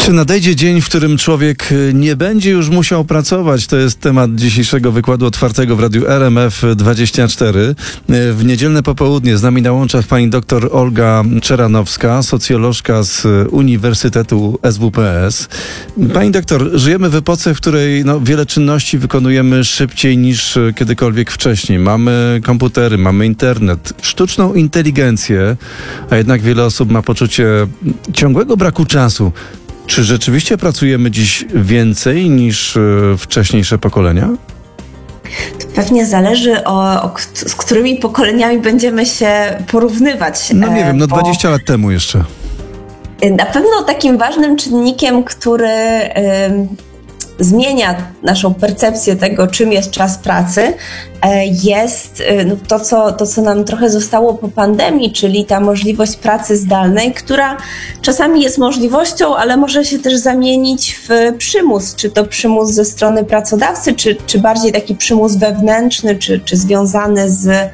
Czy nadejdzie dzień, w którym człowiek nie będzie już musiał pracować? To jest temat dzisiejszego wykładu otwartego w radiu RMF24. W niedzielne popołudnie z nami na łączach pani dr Olga Czeranowska, socjolożka z Uniwersytetu SWPS. Pani doktor, żyjemy w epoce, w której wiele czynności wykonujemy szybciej niż kiedykolwiek wcześniej. Mamy komputery, mamy internet, sztuczną inteligencję, a jednak wiele osób ma poczucie ciągłego braku czasu. Czy rzeczywiście pracujemy dziś więcej niż wcześniejsze pokolenia? To pewnie zależy z którymi pokoleniami będziemy się porównywać. Nie wiem, 20 lat temu jeszcze. Na pewno takim ważnym czynnikiem, który zmienia naszą percepcję tego, czym jest czas pracy, jest to, co nam trochę zostało po pandemii, czyli ta możliwość pracy zdalnej, która czasami jest możliwością, ale może się też zamienić w przymus. Czy to przymus ze strony pracodawcy, czy bardziej taki przymus wewnętrzny, czy związany z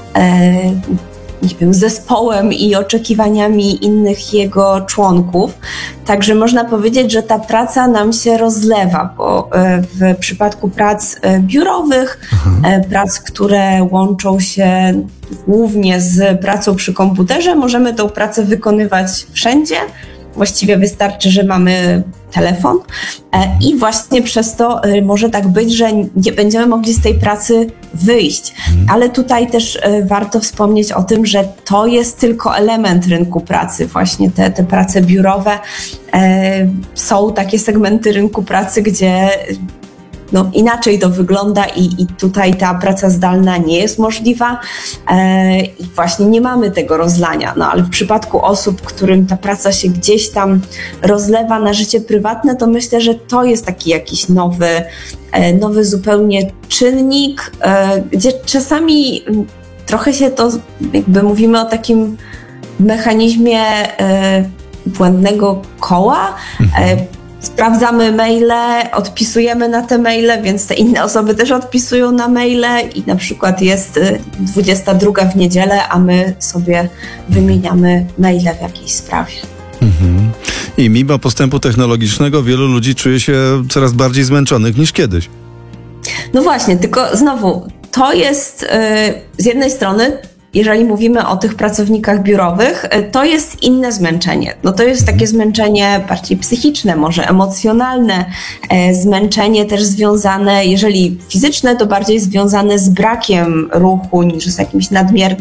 zespołem i oczekiwaniami innych jego członków. Także można powiedzieć, że ta praca nam się rozlewa, bo w przypadku prac biurowych, prac, które łączą się głównie z pracą przy komputerze, możemy tą pracę wykonywać wszędzie. Właściwie wystarczy, że mamy telefon i właśnie przez to może tak być, że nie będziemy mogli z tej pracy wyjść. Ale tutaj też warto wspomnieć o tym, że to jest tylko element rynku pracy. Właśnie te prace biurowe. Są takie segmenty rynku pracy, gdzie inaczej to wygląda i tutaj ta praca zdalna nie jest możliwa i właśnie nie mamy tego rozlania. Ale w przypadku osób, którym ta praca się gdzieś tam rozlewa na życie prywatne, to myślę, że to jest taki jakiś nowy zupełnie czynnik, gdzie czasami trochę się to, jakby mówimy o takim mechanizmie błędnego koła. Sprawdzamy maile, odpisujemy na te maile, więc te inne osoby też odpisują na maile i na przykład jest 22 w niedzielę, a my sobie wymieniamy maile w jakiejś sprawie. I mimo postępu technologicznego wielu ludzi czuje się coraz bardziej zmęczonych niż kiedyś. No właśnie, tylko znowu to jest z jednej strony, jeżeli mówimy o tych pracownikach biurowych, to jest inne zmęczenie. To jest takie zmęczenie bardziej psychiczne, może emocjonalne, zmęczenie też związane, jeżeli fizyczne, to bardziej związane z brakiem ruchu niż z jakimś nadmiernym